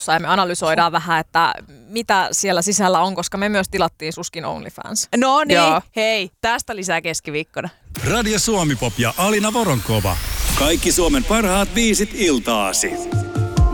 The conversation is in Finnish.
ja me analysoidaan vähän, että mitä siellä sisällä on, koska me myös tilattiin Suskin OnlyFans. No niin, Joo. hei, tästä lisää keskiviikkona. Radio Suomi Pop ja Alina Voronkova. Kaikki Suomen parhaat biisit iltaasi.